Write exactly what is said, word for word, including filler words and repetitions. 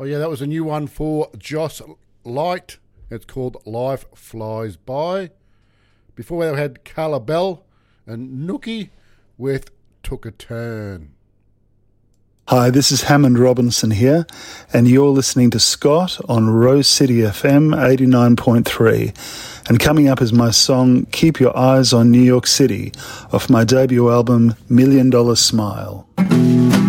Oh, yeah, that was a new one for Joss Light. It's called Life Flies By. Before that, we had Carla Bell and Nookie with Took a Turn. Hi, this is Hammond Robinson here, and you're listening to Scott on Rose City F M eighty-nine point three. And coming up is my song Keep Your Eyes on New York City off my debut album Million Dollar Smile.